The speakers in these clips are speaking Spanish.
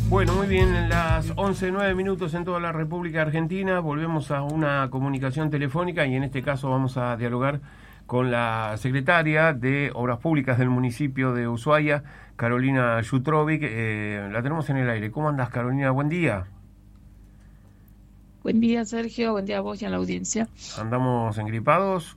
Bueno, muy bien, en las 11:09 en toda la República Argentina. Volvemos a una comunicación telefónica y en este caso vamos a dialogar con la secretaria de Obras Públicas del municipio de Ushuaia, Carolina Jutrovic. La tenemos en el aire. ¿Cómo andás, Carolina? Buen día. Buen día, Sergio. Buen día a vos y a la audiencia. ¿Andamos engripados?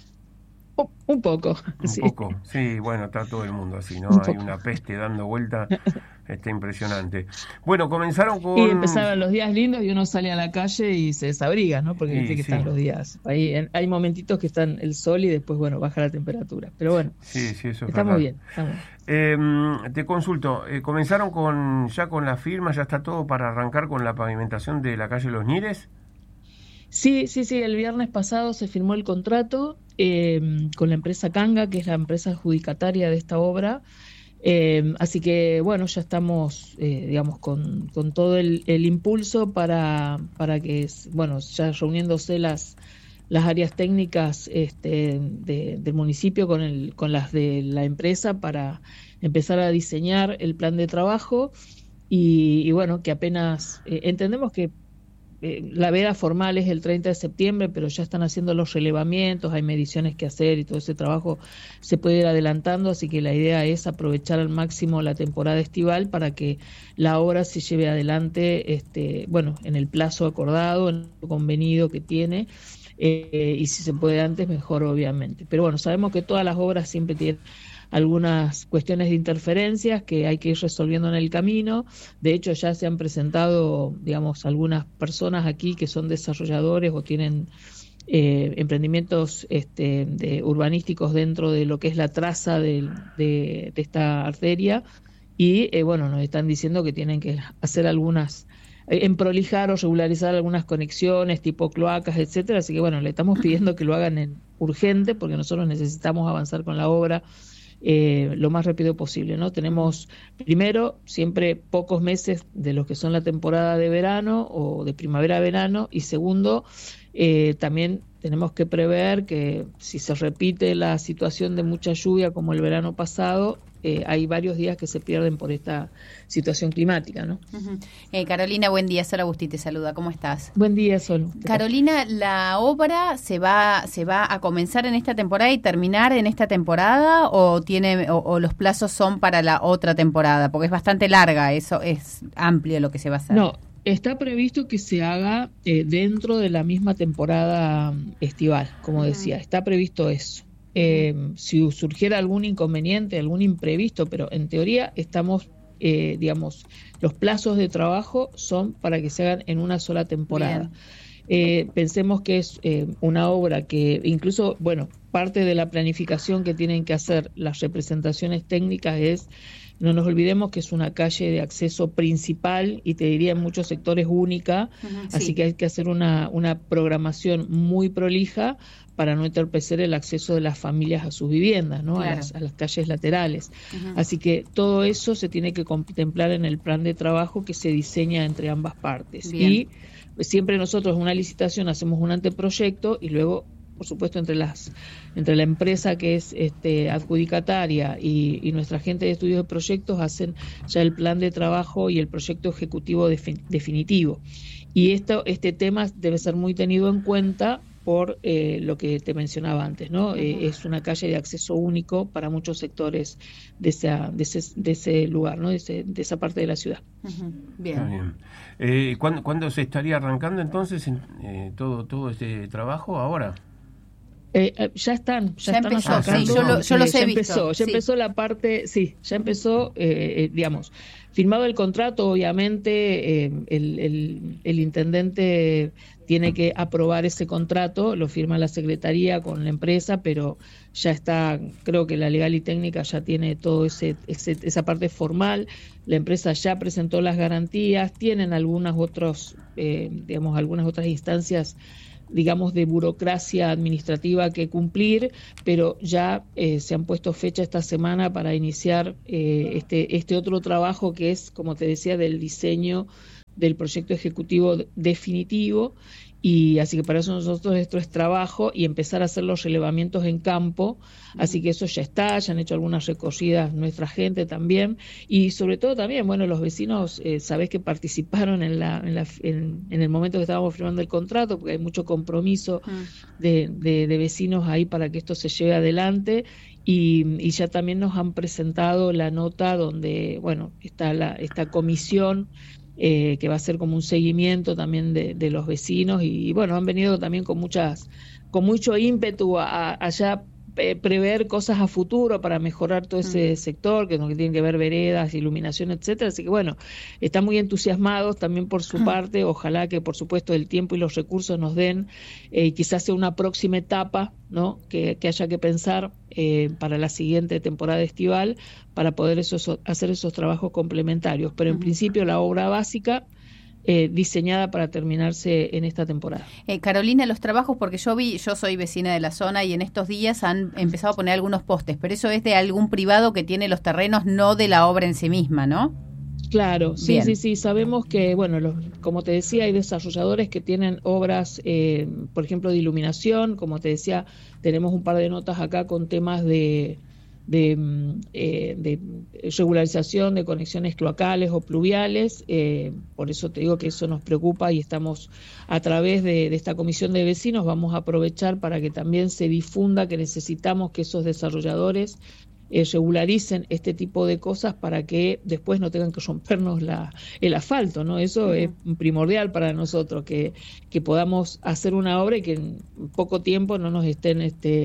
Un poco, Un sí. poco, sí, bueno, está todo el mundo así, ¿no? Un Hay poco. una peste dando vuelta, está impresionante. Bueno, comenzaron Y con... empezaron los días lindos y uno sale a la calle y se desabriga, ¿no? Porque viste Y que sí, están los días. Hay momentitos que están el sol y después, bueno, baja la temperatura. Pero bueno, sí, eso es estamos verdad. bien, estamos bien. Te consulto, comenzaron ya con la firma, ya está todo para arrancar con la pavimentación de la calle Los Nires. Sí, sí, sí. El viernes pasado se firmó el contrato con la empresa Canga, que es la empresa adjudicataria de esta obra. Así que bueno, ya estamos, digamos, con todo el impulso para que, bueno, ya reuniéndose las áreas técnicas del municipio con las de la empresa para empezar a diseñar el plan de trabajo y bueno, que apenas entendemos que la veda formal es el 30 de septiembre, pero ya están haciendo los relevamientos, hay mediciones que hacer y todo ese trabajo se puede ir adelantando, así que la idea es aprovechar al máximo la temporada estival para que la obra se lleve adelante, bueno, en el plazo acordado, en el convenido que tiene, y si se puede antes, mejor obviamente. Pero bueno, sabemos que todas las obras siempre tienen algunas cuestiones de interferencias que hay que ir resolviendo en el camino. De hecho, ya se han presentado, digamos, algunas personas aquí que son desarrolladores o tienen emprendimientos urbanísticos dentro de lo que es la traza de esta arteria y, bueno, nos están diciendo que tienen que hacer algunas prolijar o regularizar algunas conexiones tipo cloacas, etcétera, así que bueno, le estamos pidiendo que lo hagan en urgente porque nosotros necesitamos avanzar con la obra lo más rápido posible, ¿no? Tenemos, primero, siempre pocos meses de los que son la temporada de verano o de primavera-verano, y segundo, también tenemos que prever que si se repite la situación de mucha lluvia como el verano pasado, hay varios días que se pierden por esta situación climática, ¿no? Uh-huh. Carolina, buen día. Sara Agustí te saluda. ¿Cómo estás? Buen día, Sol. Carolina, ¿la obra se va a comenzar en esta temporada y terminar en esta temporada o los plazos son para la otra temporada? Porque es bastante larga, eso es amplio lo que se va a hacer. No, está previsto que se haga dentro de la misma temporada estival, como decía, está previsto eso. Si surgiera algún inconveniente, algún imprevisto, pero en teoría estamos, digamos, los plazos de trabajo son para que se hagan en una sola temporada. Pensemos que es una obra que incluso, bueno, parte de la planificación que tienen que hacer las representaciones técnicas es, no nos olvidemos que es una calle de acceso principal y te diría en muchos sectores única, así sí. que hay que hacer una programación muy prolija para no entorpecer el acceso de las familias a sus viviendas, ¿no? Claro. A las calles laterales. Así que todo eso se tiene que contemplar en el plan de trabajo que se diseña entre ambas partes. Bien. Y siempre nosotros en una licitación hacemos un anteproyecto y luego, por supuesto, entre la empresa que es adjudicataria y nuestra gente de estudios de proyectos hacen ya el plan de trabajo y el proyecto ejecutivo definitivo. Y este tema debe ser muy tenido en cuenta por lo que te mencionaba antes, ¿no? Es una calle de acceso único para muchos sectores de ese lugar, ¿no? De esa parte de la ciudad. Bien. Está bien. ¿Cuándo se estaría arrancando entonces todo este trabajo? ¿Ahora? Ya están empezó, arrancando. sí, yo los he visto. Ya empezó la parte, sí, ya empezó, digamos, firmado el contrato, obviamente, el intendente tiene que aprobar ese contrato, lo firma la secretaría con la empresa, pero ya está, creo que la legal y técnica ya tiene todo esa parte formal, la empresa ya presentó las garantías, tienen algunas otras instancias, digamos, de burocracia administrativa que cumplir, pero ya se han puesto fecha esta semana para iniciar este otro trabajo que es, como te decía, del diseño del proyecto ejecutivo definitivo, y así que para eso nosotros esto es trabajo y empezar a hacer los relevamientos en campo, así que eso ya está, ya han hecho algunas recorridas nuestra gente también, y sobre todo también, bueno, los vecinos, sabés que participaron en el momento que estábamos firmando el contrato, porque hay mucho compromiso de vecinos ahí para que esto se lleve adelante, y ya también nos han presentado la nota donde, bueno, está esta comisión que va a ser como un seguimiento también de los vecinos, y bueno, han venido también con mucho ímpetu a ya prever cosas a futuro para mejorar todo ese sector, que tiene que ver veredas, iluminación, etcétera. Así que bueno, están muy entusiasmados también por su parte. Ojalá que por supuesto el tiempo y los recursos nos den, quizás sea una próxima etapa, ¿no? Que haya que pensar para la siguiente temporada estival, para poder hacer esos trabajos complementarios. Pero en principio la obra básica diseñada para terminarse en esta temporada. Carolina, los trabajos, porque yo soy vecina de la zona y en estos días han empezado a poner algunos postes, pero eso es de algún privado que tiene los terrenos, no de la obra en sí misma, ¿no? Claro, sí, sí, sabemos que, bueno, como te decía, hay desarrolladores que tienen obras, por ejemplo, de iluminación. Como te decía, tenemos un par de notas acá con temas de regularización de conexiones cloacales o pluviales, por eso te digo que eso nos preocupa, y estamos a través de esta comisión de vecinos, vamos a aprovechar para que también se difunda que necesitamos que esos desarrolladores regularicen este tipo de cosas para que después no tengan que rompernos el asfalto, ¿no? Eso es primordial para nosotros, que podamos hacer una obra y que en poco tiempo no nos estén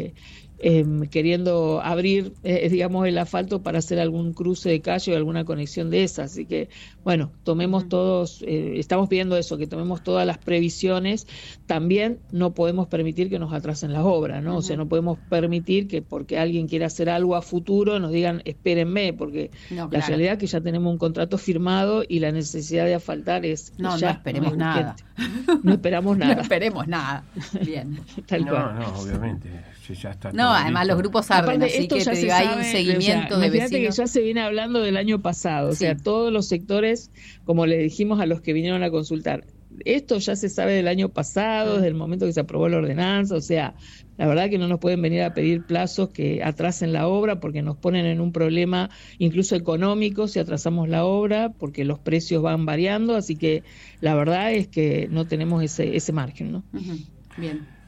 queriendo abrir, digamos, el asfalto para hacer algún cruce de calle o alguna conexión de esas. Así que, bueno, tomemos todos, estamos pidiendo eso, que tomemos todas las previsiones. También no podemos permitir que nos atrasen las obras, ¿no? O sea, no podemos permitir que porque alguien quiera hacer algo a futuro nos digan, espérenme, porque la realidad es que ya tenemos un contrato firmado y la necesidad de asfaltar es no esperemos nada. No esperamos nada. No esperemos nada. Bien. Tal cual. No, obviamente. Ya está. No, además los grupos arden, así que te digo, hay un seguimiento de vecinos. Que ya se viene hablando del año pasado, o sea, todos los sectores, como le dijimos a los que vinieron a consultar, esto ya se sabe del año pasado, desde el momento que se aprobó la ordenanza. O sea, la verdad que no nos pueden venir a pedir plazos que atrasen la obra, porque nos ponen en un problema incluso económico si atrasamos la obra, porque los precios van variando, así que la verdad es que no tenemos ese margen, ¿no? Bien.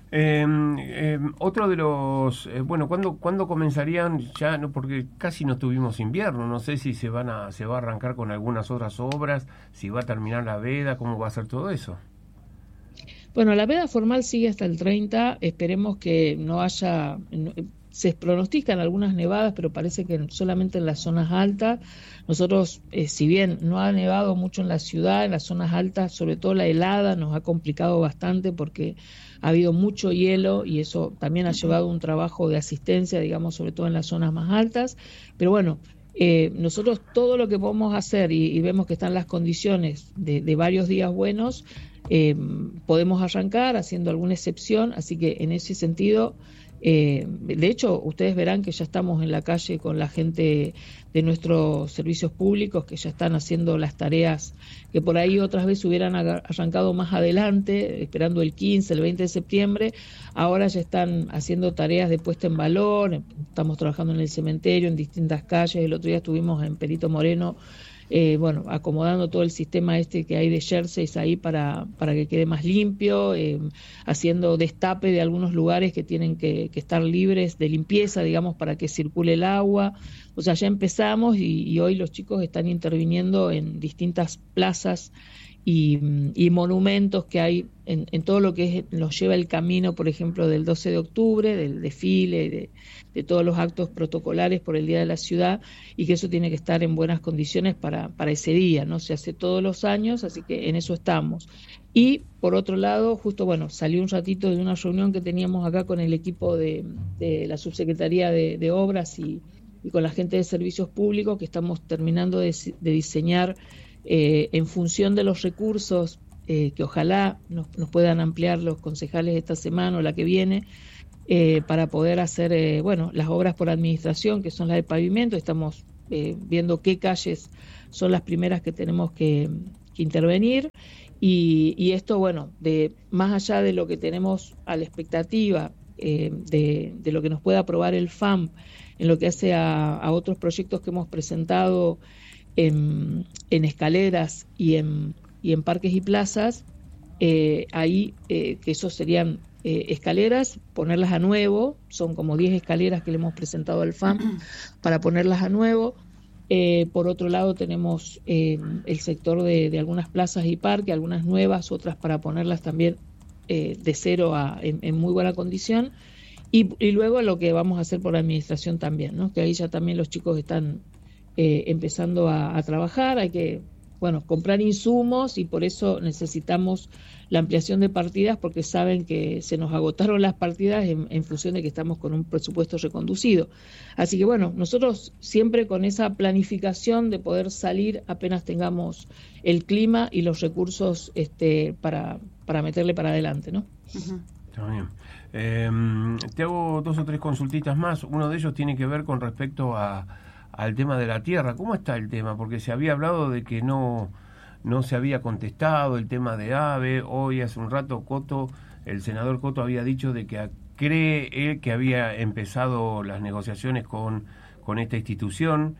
Otro de los ¿cuándo comenzarían ya? No, porque casi no tuvimos invierno, no sé si se va a arrancar con algunas otras obras, si va a terminar la veda, cómo va a ser todo eso. Bueno, la veda formal sigue hasta el 30, esperemos que no haya, se pronostican algunas nevadas, pero parece que solamente en las zonas altas. Nosotros, si bien no ha nevado mucho en la ciudad, en las zonas altas, sobre todo la helada nos ha complicado bastante porque ha habido mucho hielo, y eso también ha llevado un trabajo de asistencia, digamos, sobre todo en las zonas más altas. Pero bueno, nosotros todo lo que podemos hacer y vemos que están las condiciones de varios días buenos, podemos arrancar haciendo alguna excepción, así que en ese sentido, de hecho, ustedes verán que ya estamos en la calle con la gente de nuestros servicios públicos, que ya están haciendo las tareas que por ahí otras veces hubieran arrancado más adelante, esperando el 15, el 20 de septiembre. Ahora ya están haciendo tareas de puesta en valor, estamos trabajando en el cementerio, en distintas calles. El otro día estuvimos en Perito Moreno, acomodando todo el sistema que hay de jerseys ahí para que quede más limpio, haciendo destape de algunos lugares que tienen que estar libres de limpieza, digamos, para que circule el agua. O sea, ya empezamos y hoy los chicos están interviniendo en distintas plazas y monumentos que hay en todo lo que nos lleva el camino, por ejemplo, del 12 de octubre, del desfile, de todos los actos protocolares por el Día de la Ciudad, y que eso tiene que estar en buenas condiciones para ese día, ¿no? Se hace todos los años, así que en eso estamos. Y por otro lado, justo, salió un ratito de una reunión que teníamos acá con el equipo de la Subsecretaría de Obras y con la gente de Servicios Públicos, que estamos terminando de diseñar en función de los recursos que ojalá nos puedan ampliar los concejales esta semana o la que viene, para poder hacer las obras por administración, que son las de pavimento. Estamos viendo qué calles son las primeras que tenemos que intervenir. Y esto, bueno, más allá de lo que tenemos a la expectativa de lo que nos pueda aprobar el FAM en lo que hace a otros proyectos que hemos presentado en escaleras y en parques y plazas, ahí que esos serían escaleras, ponerlas a nuevo, son como 10 escaleras que le hemos presentado al FAM para ponerlas a nuevo. Por otro lado tenemos el sector de algunas plazas y parques, algunas nuevas, otras para ponerlas también de cero en muy buena condición. Y luego lo que vamos a hacer por la administración también, ¿no? Que ahí ya también los chicos están empezando a trabajar. Hay que, bueno, comprar insumos y por eso necesitamos la ampliación de partidas, porque saben que se nos agotaron las partidas en función de que estamos con un presupuesto reconducido. Así que bueno, nosotros siempre con esa planificación de poder salir apenas tengamos el clima y los recursos para meterle para adelante, ¿no? Está bien. Te hago 2 o 3 consultitas más. Uno de ellos tiene que ver con respecto al tema de la tierra. ¿Cómo está el tema? Porque se había hablado de que no se había contestado el tema de AVE. Hoy, hace un rato, el senador Coto había dicho de que cree él que había empezado las negociaciones con esta institución.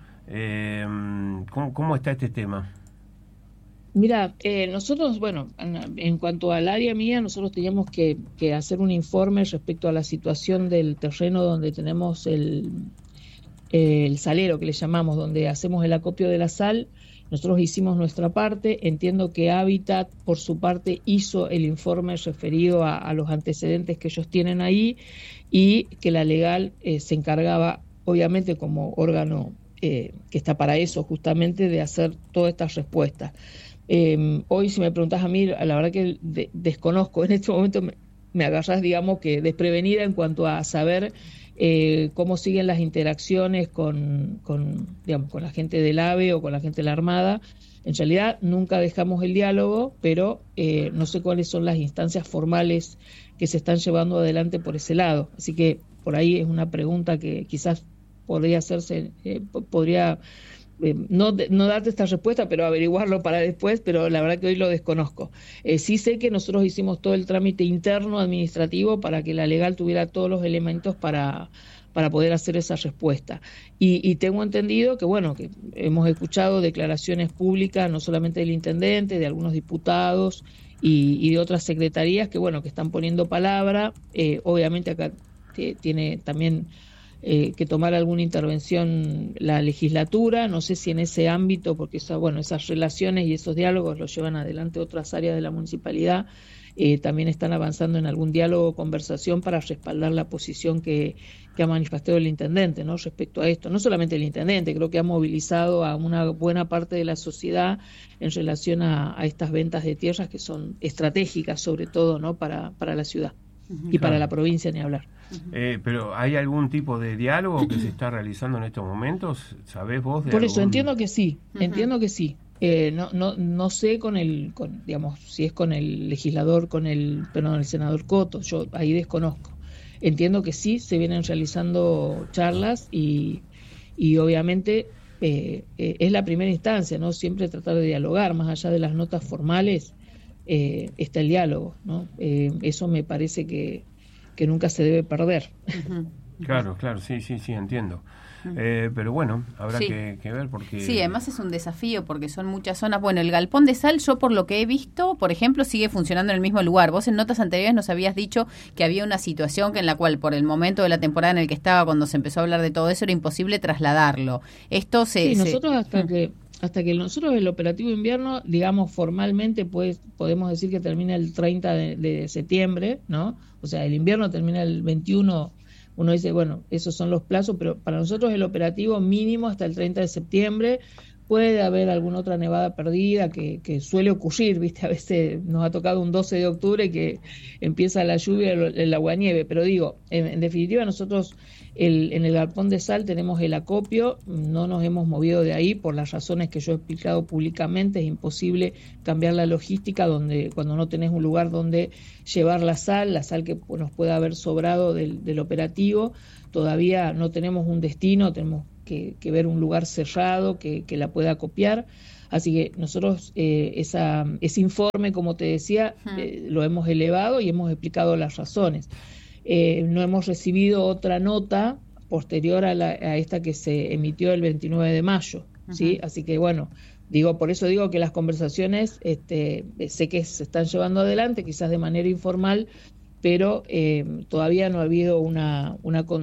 ¿Cómo está este tema? Mira, nosotros, bueno, en cuanto al área mía, nosotros teníamos que hacer un informe respecto a la situación del terreno donde tenemos el salero, que le llamamos, donde hacemos el acopio de la sal. Nosotros hicimos nuestra parte. Entiendo que Hábitat, por su parte, hizo el informe referido a los antecedentes que ellos tienen ahí, y que la legal se encargaba, obviamente como órgano que está para eso, justamente, de hacer todas estas respuestas. Hoy, si me preguntás a mí, la verdad que desconozco. En este momento me agarrás, digamos, que desprevenida en cuanto a saber cómo siguen las interacciones con la gente del AVE o con la gente de la Armada. En realidad nunca dejamos el diálogo, pero no sé cuáles son las instancias formales que se están llevando adelante por ese lado. Así que por ahí es una pregunta que quizás podría hacerse, no darte esta respuesta, pero averiguarlo para después, pero la verdad que hoy lo desconozco. Sí sé que nosotros hicimos todo el trámite interno administrativo para que la legal tuviera todos los elementos para poder hacer esa respuesta. Y tengo entendido que, bueno, que hemos escuchado declaraciones públicas, no solamente del intendente, de algunos diputados y de otras secretarías que, bueno, que están poniendo palabra. Obviamente acá tiene también que tomar alguna intervención la legislatura. No sé si en ese ámbito, porque esas relaciones y esos diálogos los llevan adelante otras áreas de la municipalidad, también están avanzando en algún diálogo o conversación para respaldar la posición que ha manifestado el intendente, ¿no? Respecto a esto. No solamente el intendente, creo que ha movilizado a una buena parte de la sociedad en relación a estas ventas de tierras que son estratégicas, sobre todo, ¿no? para la ciudad y para la provincia, ni hablar. Pero ¿hay algún tipo de diálogo que se está realizando en estos momentos? ¿Sabés vos de Por eso, entiendo que sí, entiendo que sí. No sé digamos, si es con el legislador, el senador Coto, yo ahí desconozco. Entiendo que sí, se vienen realizando charlas y obviamente es la primera instancia, ¿no? Siempre tratar de dialogar, más allá de las notas formales, está el diálogo, ¿no? Eso me parece que nunca se debe perder. Claro, sí, entiendo. Pero bueno, habrá que ver porque... Sí, además es un desafío porque son muchas zonas. Bueno, el galpón de sal, yo por lo que he visto, por ejemplo, sigue funcionando en el mismo lugar. Vos en notas anteriores nos habías dicho que había una situación en la cual, por el momento de la temporada en el que estaba, cuando se empezó a hablar de todo eso, era imposible trasladarlo. Esto nosotros hasta que nosotros el operativo invierno, digamos, formalmente, pues podemos decir que termina el 30 de septiembre, ¿no? O sea, el invierno termina el 21. Uno dice, bueno, esos son los plazos, pero para nosotros el operativo mínimo hasta el 30 de septiembre. Puede haber alguna otra nevada perdida que suele ocurrir, ¿viste? A veces nos ha tocado un 12 de octubre que empieza la lluvia, el aguanieve, pero digo, en definitiva nosotros en el galpón de sal tenemos el acopio, no nos hemos movido de ahí por las razones que yo he explicado públicamente. Es imposible cambiar la logística cuando no tenés un lugar donde llevar la sal que nos pueda haber sobrado del operativo. Todavía no tenemos un destino, tenemos que ver un lugar cerrado que la pueda copiar. Así que nosotros ese informe, como te decía, lo hemos elevado y hemos explicado las razones. No hemos recibido otra nota posterior a esta que se emitió el 29 de mayo, ¿sí? Así que bueno, por eso digo que las conversaciones sé que se están llevando adelante, quizás de manera informal, pero todavía no ha habido una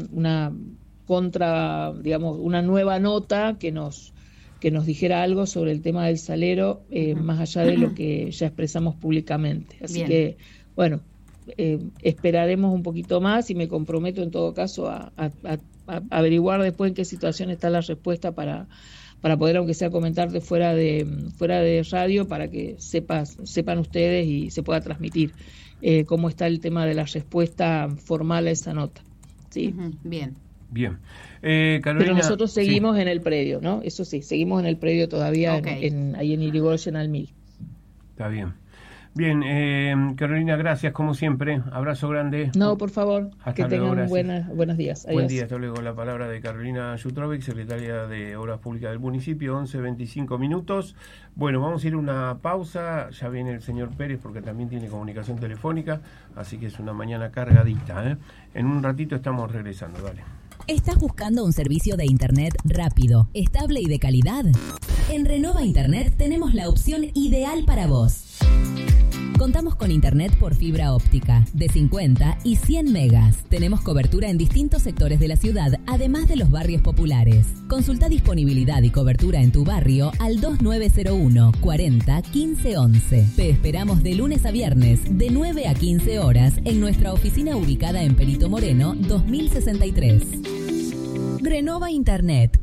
nueva nota que nos dijera algo sobre el tema del salero, más allá de lo que ya expresamos públicamente. Así que, bueno, esperaremos un poquito más y me comprometo en todo caso a averiguar después en qué situación está la respuesta para poder, aunque sea comentarte fuera de radio, para que sepan ustedes y se pueda transmitir cómo está el tema de la respuesta formal a esa nota. ¿Sí? Bien. Carolina, pero nosotros seguimos en el predio, ¿no? Eso sí, seguimos en el predio todavía, ahí en Irigoyen al 1000. Está bien. Bien, Carolina, gracias como siempre. Abrazo grande. No, por favor, hasta que luego, tengan buenos días. Adiós. Buen día, hasta luego. La palabra de Carolina Jutrovic, secretaria de Obras Públicas del municipio, 11:25 minutos. Bueno, vamos a ir a una pausa. Ya viene el señor Pérez porque también tiene comunicación telefónica, así que es una mañana cargadita, ¿eh? En un ratito estamos regresando, dale. ¿Estás buscando un servicio de Internet rápido, estable y de calidad? En Renova Internet tenemos la opción ideal para vos. Contamos con Internet por fibra óptica, de 50 y 100 megas. Tenemos cobertura en distintos sectores de la ciudad, además de los barrios populares. Consulta disponibilidad y cobertura en tu barrio al 2901 40 15 11. Te esperamos de lunes a viernes, de 9 a 15 horas, en nuestra oficina ubicada en Perito Moreno, 2063. Renova Internet.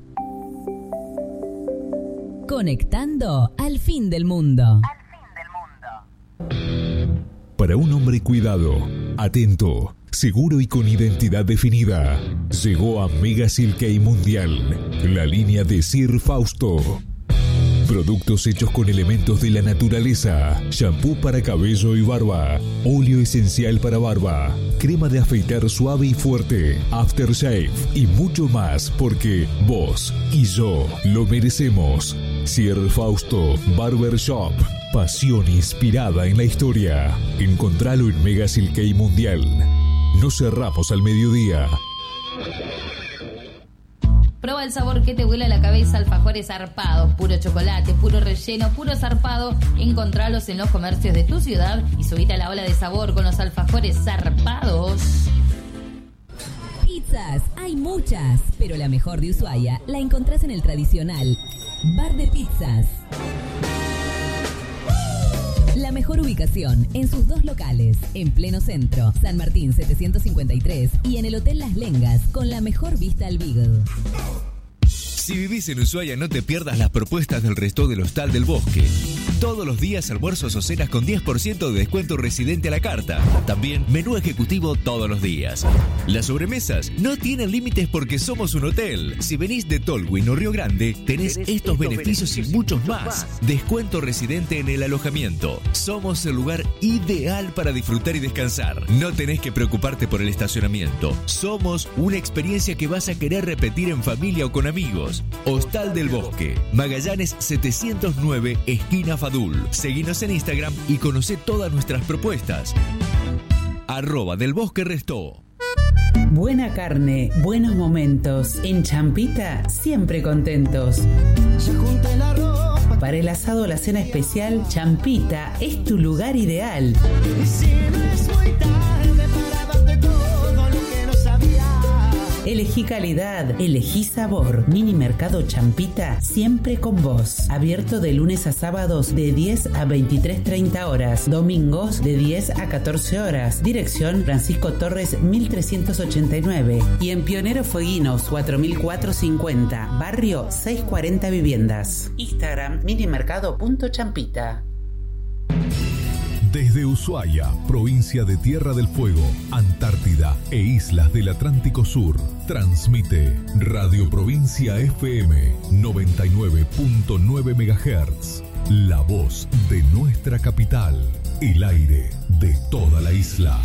Conectando al fin del mundo. Para un hombre cuidado, atento, seguro y con identidad definida, llegó a Mega Silkei Mundial, la línea de Sir Fausto. Productos hechos con elementos de la naturaleza, shampoo para cabello y barba, óleo esencial para barba, crema de afeitar suave y fuerte, aftershave y mucho más, porque vos y yo lo merecemos. Sir Fausto Barber Shop, pasión inspirada en la historia. Encontralo en Mega Silkei Mundial. No cerramos al mediodía. Prueba el sabor que te vuela la cabeza, alfajores zarpados, puro chocolate, puro relleno, puro zarpado. Encontralos en los comercios de tu ciudad y subite a la ola de sabor con los alfajores zarpados. Pizzas, hay muchas, pero la mejor de Ushuaia la encontrás en el tradicional Bar de Pizzas. La mejor ubicación en sus dos locales, en pleno centro, San Martín 753 y en el Hotel Las Lengas, con la mejor vista al Beagle. Si vivís en Ushuaia, no te pierdas las propuestas del Resto del Hostal del Bosque. Todos los días almuerzos o cenas con 10% de descuento residente a la carta. También menú ejecutivo todos los días. Las sobremesas no tienen límites porque somos un hotel. Si venís de Tolwyn o Río Grande, tenés estos beneficios y muchos más. Descuento residente en el alojamiento. Somos el lugar ideal para disfrutar y descansar. No tenés que preocuparte por el estacionamiento. Somos una experiencia que vas a querer repetir en familia o con amigos. Hostal del Bosque, Magallanes 709, esquina Fadul. Seguinos en Instagram y conocé todas nuestras propuestas. @delbosquerestó. Buena carne, buenos momentos. En Champita, siempre contentos. Para el asado o la cena especial, Champita es tu lugar ideal. Elegí calidad, elegí sabor. Mini Mercado Champita, siempre con vos. Abierto de lunes a sábados de 10 a 23:30 horas. Domingos de 10 a 14 horas. Dirección Francisco Torres 1389. Y en Pionero Fueguinos 4450. Barrio 640 Viviendas. Instagram minimercado.champita. Desde Ushuaia, provincia de Tierra del Fuego, Antártida e islas del Atlántico Sur, transmite Radio Provincia FM 99.9 MHz, la voz de nuestra capital, el aire de toda la isla.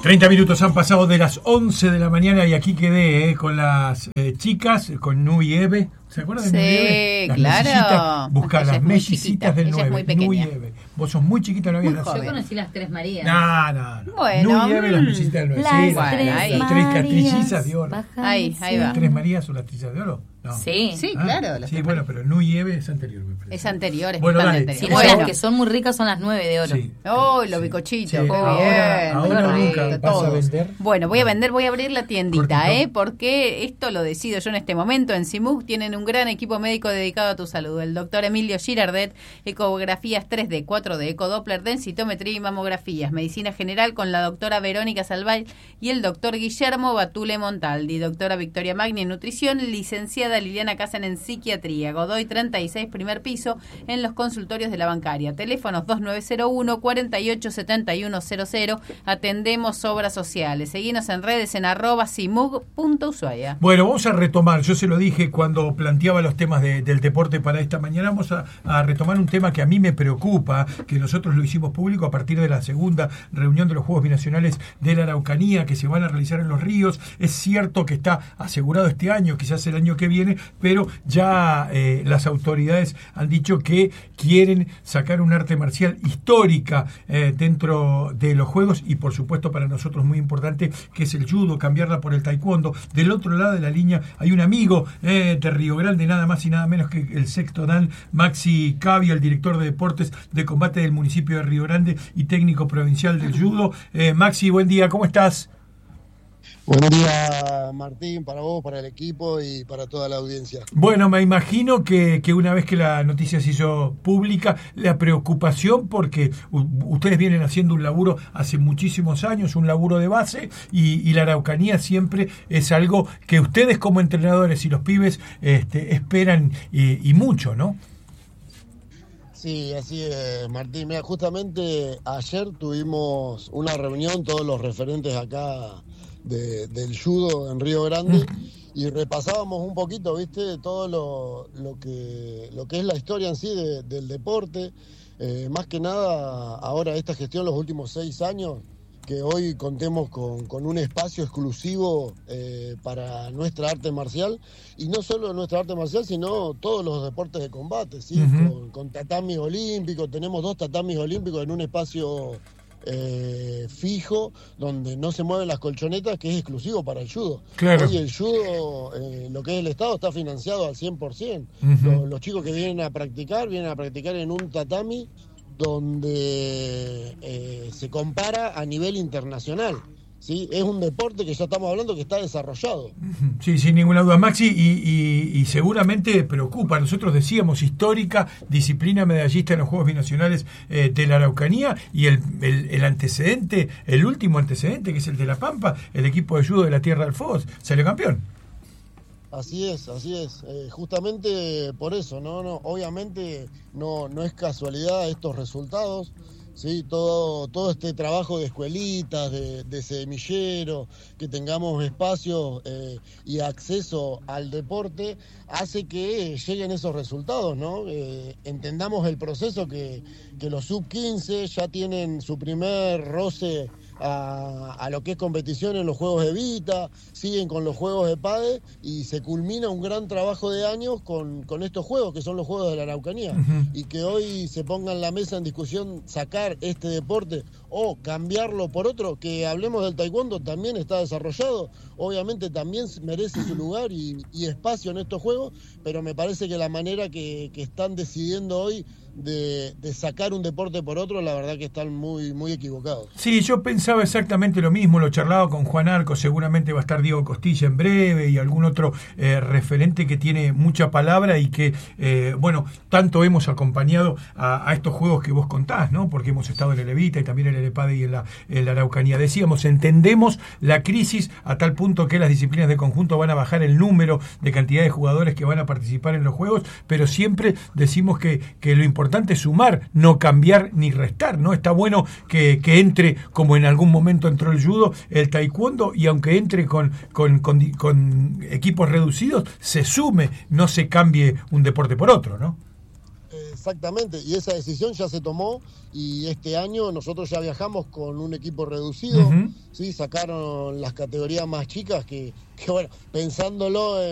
30 minutos han pasado de las 11 de la mañana y aquí quedé con las chicas, con Nu y Eve. ¿Se acuerdan de Nu y Eve? Sí, claro. Buscar las mellicitas del 9. Ella es muy pequeña. Nu y Eve. Vos sos muy chiquita, no había nacido. Yo conocí las Tres Marías. No. Bueno, Nu y Eve, las mellicitas del 9. Sí, las tres trillizas de oro. Ahí va. ¿Tres Marías son las trillizas de oro? No. Sí, claro. Sí, bueno, pero Nu y Eve es anterior, me parece. Es anterior, es bueno, totalmente Sí, anterior. las que son muy ricas son las 9 de oro. Sí. Oh, los bicochitos, Sí. qué bien. Ahora qué nunca rico, vas a todos. vender. Bueno, voy a abrir la tiendita, Cortito. porque esto lo decido yo en este momento. En Simug tienen un gran equipo médico dedicado a tu salud. El doctor Emilio Girardet, ecografías 3D, 4D, ecodoppler, densitometría y mamografías. Medicina general con la doctora Verónica Salvay y el doctor Guillermo Batule Montaldi. Doctora Victoria Magni en nutrición, licenciada Liliana Casan en psiquiatría. Godoy 36, primer piso, en los consultorios de la bancaria. Teléfonos 2901 487100. Atendemos obras sociales. Seguinos en redes en @simug.ushuaia. Bueno, vamos a retomar, yo se lo dije cuando planteaba los temas del deporte para esta mañana, vamos a retomar un tema que a mí me preocupa, que nosotros lo hicimos público a partir de la segunda reunión de los Juegos Binacionales de la Araucanía, que se van a realizar en Los Ríos. Es cierto que está asegurado este año, quizás el año que viene, pero ya las autoridades han dicho que quieren sacar un arte marcial histórica dentro de los Juegos, y por supuesto para nosotros muy importante, que es el judo, cambiarla por el taekwondo. Del otro lado de la línea hay un amigo de Río Grande, nada más y nada menos que el sexto dan, Maxi Cavia, el director de deportes de combate del municipio de Río Grande y técnico provincial del judo. Maxi, buen día, ¿cómo estás? Buen día, Martín, para vos, para el equipo y para toda la audiencia. Bueno, me imagino que una vez que la noticia se hizo pública, la preocupación, porque ustedes vienen haciendo un laburo hace muchísimos años, un laburo de base, y la Araucanía siempre es algo que ustedes como entrenadores y los pibes esperan y mucho, ¿no? Sí, así es, Martín. Mira, justamente ayer tuvimos una reunión, todos los referentes acá del judo en Río Grande, y repasábamos un poquito, viste, todo lo que es la historia en sí del deporte. Más que nada, ahora esta gestión, los últimos 6 años, que hoy contemos con un espacio exclusivo para nuestra arte marcial, y no solo nuestra arte marcial, sino todos los deportes de combate, ¿sí? Con tatamis olímpicos. Tenemos 2 tatamis olímpicos en un espacio fijo, donde no se mueven las colchonetas, que es exclusivo para el judo. Claro. Hoy el judo, lo que es el Estado, está financiado al 100%. Los chicos que vienen a practicar en un tatami donde se compara a nivel internacional. ¿Sí? Es un deporte que ya estamos hablando que está desarrollado. Sí, sin ninguna duda, Maxi, y seguramente preocupa. Nosotros decíamos histórica disciplina medallista en los Juegos Binacionales de la Araucanía, y el antecedente, el último antecedente, que es el de La Pampa, el equipo de judo de la Tierra del Fuego, salió campeón. Así es. Justamente por eso, no, obviamente no es casualidad estos resultados. Sí, todo este trabajo de escuelitas, de semillero, que tengamos espacios y acceso al deporte, hace que lleguen esos resultados, ¿no? Entendamos el proceso, que los sub-15 ya tienen su primer roce a lo que es competición en los Juegos de Vita, siguen con los Juegos de PADE, y se culmina un gran trabajo de años con estos Juegos, que son los Juegos de la Araucanía. Y que hoy se ponga en la mesa en discusión sacar este deporte o cambiarlo por otro, que hablemos del taekwondo, también está desarrollado, obviamente también merece su lugar y espacio en estos Juegos, pero me parece que la manera que están decidiendo hoy de sacar un deporte por otro, la verdad que están muy, muy equivocados. Sí, yo pensaba exactamente lo mismo, lo charlaba con Juan Arco, seguramente va a estar Diego Costilla en breve, y algún otro referente que tiene mucha palabra, y que, tanto hemos acompañado a estos juegos que vos contás, ¿no? Porque hemos estado en el Evita y también en el EPADE y en la Araucanía. Decíamos, entendemos la crisis a tal punto que las disciplinas de conjunto van a bajar el número de cantidad de jugadores que van a participar en los juegos, pero siempre decimos que lo importante es sumar, no cambiar ni restar, ¿no? Está bueno que entre, como en algún momento entró el judo, el taekwondo, y aunque entre con equipos reducidos, se sume, no se cambie un deporte por otro, ¿no? Exactamente, y esa decisión ya se tomó y este año nosotros ya viajamos con un equipo reducido, ¿sí? Sacaron las categorías más chicas que bueno, pensándolo